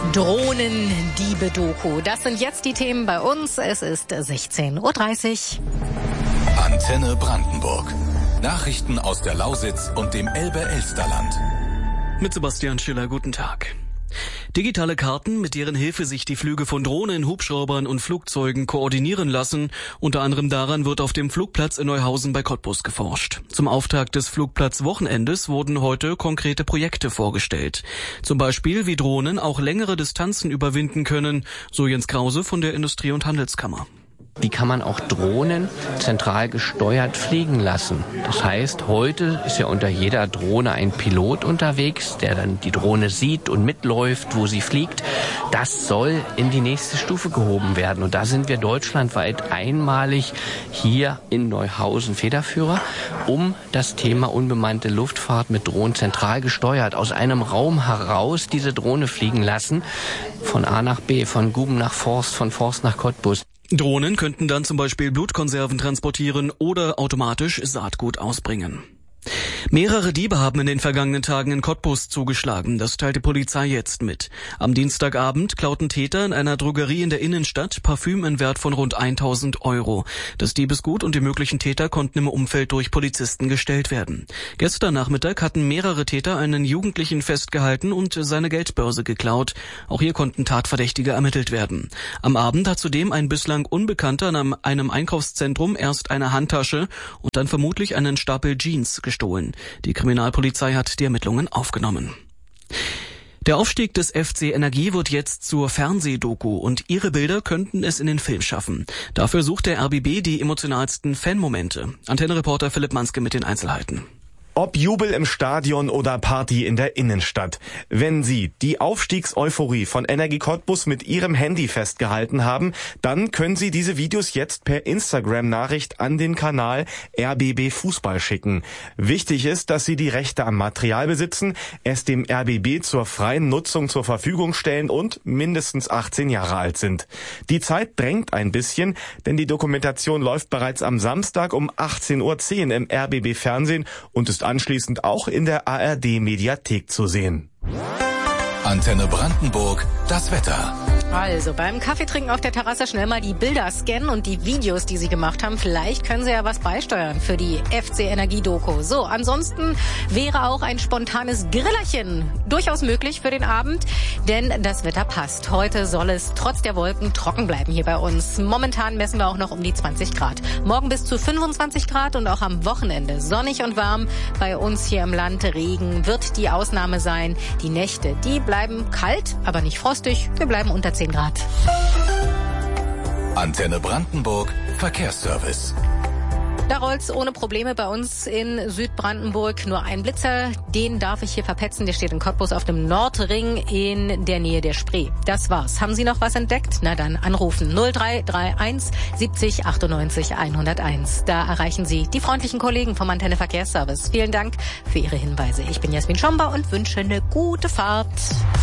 Drohnendiebe-Doku. Das sind jetzt die Themen bei uns. Es ist 16:30 Uhr. Antenne Brandenburg. Nachrichten aus der Lausitz und dem Elbe-Elsterland. Mit Sebastian Schiller, guten Tag. Digitale Karten, mit deren Hilfe sich die Flüge von Drohnen, Hubschraubern und Flugzeugen koordinieren lassen. Unter anderem daran wird auf dem Flugplatz in Neuhausen bei Cottbus geforscht. Zum Auftakt des Flugplatzwochenendes wurden heute konkrete Projekte vorgestellt. Zum Beispiel, wie Drohnen auch längere Distanzen überwinden können, so Jens Krause von der Industrie- und Handelskammer. Wie kann man auch Drohnen zentral gesteuert fliegen lassen? Das heißt, heute ist ja unter jeder Drohne ein Pilot unterwegs, der dann die Drohne sieht und mitläuft, wo sie fliegt. Das soll in die nächste Stufe gehoben werden. Und da sind wir deutschlandweit einmalig hier in Neuhausen Federführer, um das Thema unbemannte Luftfahrt mit Drohnen zentral gesteuert aus einem Raum heraus diese Drohne fliegen lassen. Von A nach B, von Guben nach Forst, von Forst nach Cottbus. Drohnen könnten dann zum Beispiel Blutkonserven transportieren oder automatisch Saatgut ausbringen. Mehrere Diebe haben in den vergangenen Tagen in Cottbus zugeschlagen, das teilt die Polizei jetzt mit. Am Dienstagabend klauten Täter in einer Drogerie in der Innenstadt Parfüm in Wert von rund 1.000 €. Das Diebesgut und die möglichen Täter konnten im Umfeld durch Polizisten gestellt werden. Gestern Nachmittag hatten mehrere Täter einen Jugendlichen festgehalten und seine Geldbörse geklaut. Auch hier konnten Tatverdächtige ermittelt werden. Am Abend hat zudem ein bislang Unbekannter in einem Einkaufszentrum erst eine Handtasche und dann vermutlich einen Stapel Jeans gestohlen. Die Kriminalpolizei hat die Ermittlungen aufgenommen. Der Aufstieg des FC Energie wird jetzt zur Fernsehdoku und ihre Bilder könnten es in den Film schaffen. Dafür sucht der RBB die emotionalsten Fanmomente. Antenne-Reporter Philipp Manske mit den Einzelheiten. Ob Jubel im Stadion oder Party in der Innenstadt. Wenn Sie die Aufstiegseuphorie von Energie Cottbus mit Ihrem Handy festgehalten haben, dann können Sie diese Videos jetzt per Instagram-Nachricht an den Kanal RBB Fußball schicken. Wichtig ist, dass Sie die Rechte am Material besitzen, es dem RBB zur freien Nutzung zur Verfügung stellen und mindestens 18 Jahre alt sind. Die Zeit drängt ein bisschen, denn die Dokumentation läuft bereits am Samstag um 18:10 Uhr im RBB Fernsehen und ist anschließend auch in der ARD-Mediathek zu sehen. Antenne Brandenburg, das Wetter. Also beim Kaffeetrinken auf der Terrasse schnell mal die Bilder scannen und die Videos, die Sie gemacht haben. Vielleicht können Sie ja was beisteuern für die FC Energie-Doku. So, ansonsten wäre auch ein spontanes Grillerchen durchaus möglich für den Abend, denn das Wetter passt. Heute soll es trotz der Wolken trocken bleiben hier bei uns. Momentan messen wir auch noch um die 20 Grad. Morgen bis zu 25 Grad und auch am Wochenende sonnig und warm. Bei uns hier im Land Regen wird die Ausnahme sein. Die Nächte, die bleiben kalt, aber nicht frostig. Wir bleiben unter 10 Grad. Antenne Brandenburg, Verkehrsservice. Da rollt's ohne Probleme bei uns in Südbrandenburg. Nur ein Blitzer, den darf ich hier verpetzen. Der steht in Cottbus auf dem Nordring in der Nähe der Spree. Das war's. Haben Sie noch was entdeckt? Na dann anrufen 0331 70 98 101. Da erreichen Sie die freundlichen Kollegen vom Antenne Verkehrsservice. Vielen Dank für Ihre Hinweise. Ich bin Jasmin Schomba und wünsche eine gute Fahrt.